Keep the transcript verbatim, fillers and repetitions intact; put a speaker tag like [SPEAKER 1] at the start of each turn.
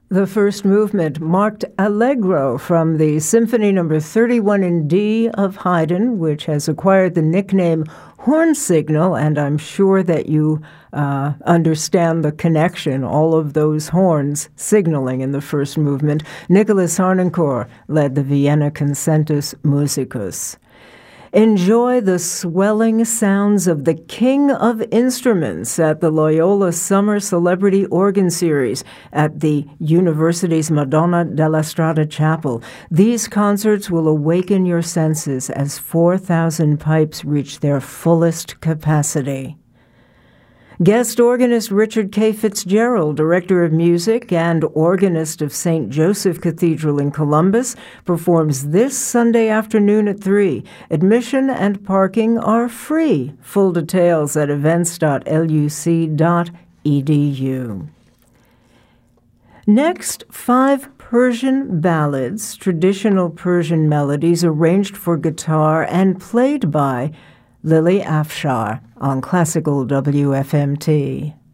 [SPEAKER 1] The first movement marked Allegro from the Symphony Number thirty-one in D of Haydn, which has acquired the nickname horn signal, and I'm sure that you uh, understand the connection, all of those horns signaling in the first movement. Nicholas Harnoncourt led the Vienna Concertus Musicus. Enjoy the swelling sounds of the King of Instruments at the Loyola Summer Celebrity Organ Series at the university's Madonna della Strada Chapel. These concerts will awaken your senses as four thousand pipes reach their fullest capacity. Guest organist Richard K. Fitzgerald, director of music and organist of Saint Joseph Cathedral in Columbus, performs this Sunday afternoon at three. Admission and parking are free. Full details at events dot l u c dot e d u. Next, five Persian ballads, traditional Persian melodies arranged for guitar and played by Lily Afshar on Classical W F M T.